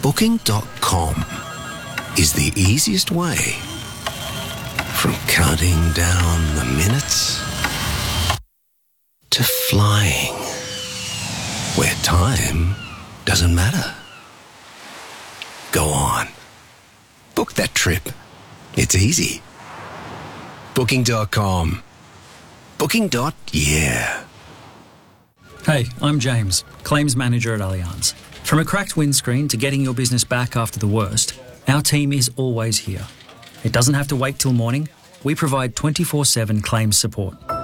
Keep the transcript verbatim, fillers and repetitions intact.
Booking dot com is the easiest way. From counting down the minutes to flying where time doesn't matter. Go on. Book that trip. It's easy. Booking dot com. Booking. Yeah. Hey, I'm James, Claims Manager at Allianz. From a cracked windscreen to getting your business back after the worst, our team is always here. It doesn't have to wait till morning. We provide twenty-four seven claims support.